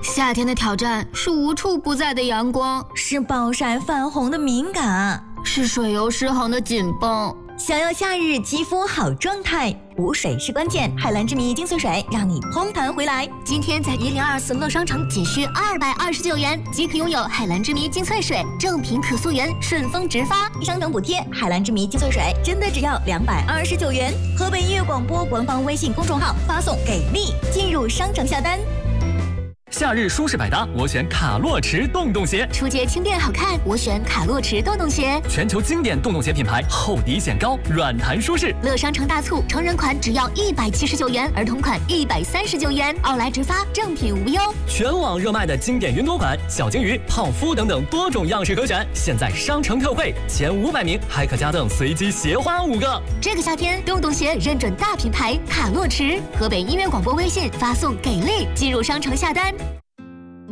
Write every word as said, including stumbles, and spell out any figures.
夏天的挑战是无处不在的阳光， 是暴晒泛红的敏感， 是水油失衡的紧绷。 想要夏日肌肤好状态，补水是关键。海蓝之谜精粹水让你嘭弹回来。 今天在一零二四乐商城仅需二百二十九元即可拥有海蓝之谜精粹水，正品可溯源，顺丰直发， 商城补贴。海蓝之谜精粹水真的只要两百二十九元。河北音乐广播官方微信公众号发送给力进入商城下单。 夏日舒适百搭，我选卡洛驰洞洞鞋。 出街轻便好看，我选卡洛驰洞洞鞋。 全球经典洞洞鞋品牌，厚底显高，软弹舒适。 乐商城大促，成人款只要一百七十九元，儿童款一百三十九元，奥莱直发，正品无忧。 全网热卖的经典云朵款、小金鱼、泡芙等等多种样式可选，现在商城特惠，前五百名还可加赠随机鞋花五个。 这个夏天，洞洞鞋认准大品牌卡洛驰。河北音乐广播微信发送给力进入商城下单。